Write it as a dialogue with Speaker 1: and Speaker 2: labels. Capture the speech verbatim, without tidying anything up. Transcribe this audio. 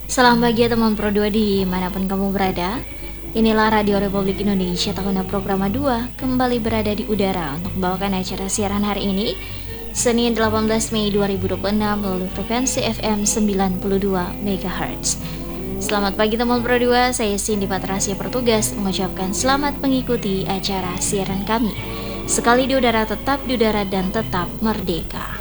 Speaker 1: Salam bahagia teman Pro dua dimanapun kamu berada. Inilah Radio Republik Indonesia Tahuna Programa dua kembali berada di udara untuk membawakan acara siaran hari ini Senin delapan belas Mei dua ribu dua puluh enam melalui frekuensi F M sembilan puluh dua megahertz. Selamat pagi teman Pro dua, saya Cindy Patrasia bertugas mengucapkan selamat mengikuti acara siaran kami. Sekali di udara, tetap di udara dan tetap merdeka.